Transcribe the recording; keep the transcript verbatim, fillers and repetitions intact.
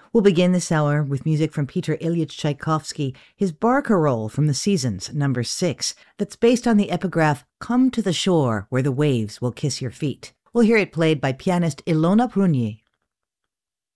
We'll begin this hour with music from Peter Ilyich Tchaikovsky, his Barcarolle from the Seasons, number six, that's based on the epigraph, "Come to the shore where the waves will kiss your feet." We'll hear it played by pianist Ilona Prunier.